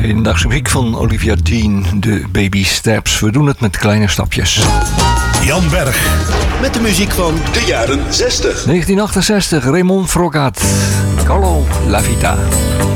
Hedendaagse muziek van Olivia Dean, de Baby Steps. We doen het met kleine stapjes. Jan Berg. Met de muziek van de jaren 60. 1968, Raymond Frogat. Carlo La Vita.